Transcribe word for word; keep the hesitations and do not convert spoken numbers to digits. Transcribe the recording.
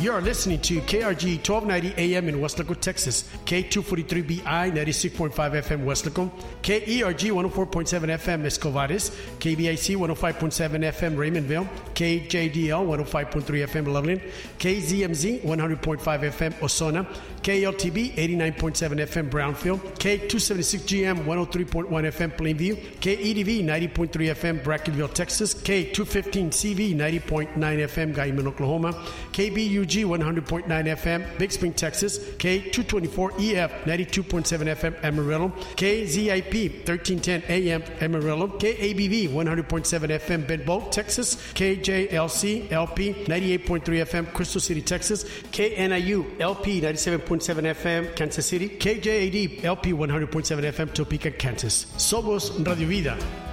You're listening to K R G twelve ninety A M in Weslaco, Texas, K two forty-three B I ninety-six point five F M Weslaco, K E R G one oh four point seven F M Escovares, K B I C one oh five point seven F M Raymondville, K J D L one oh five point three F M Loveland, K Z M Z one hundred point five F M Osona, K L T B eighty-nine point seven F M Brownfield, K two seventy-six G M one oh three point one F M Plainview, K E D V ninety point three F M Brackenville, Texas, K two fifteen C V ninety point nine F M Guyman, Oklahoma, K B U G one hundred point nine F M Big Spring, Texas, K two twenty-four E F ninety-two point seven F M Amarillo, K Z I P thirteen ten A M Amarillo, K A B V one hundred point seven F M Benbow, Texas, K J L C L P ninety-eight point three F M Crystal City, Texas, K N I U L P ninety-seven point seven F M Kansas City, K J A D L P one hundred point seven F M Topeka, Kansas. Somos Radio Vida.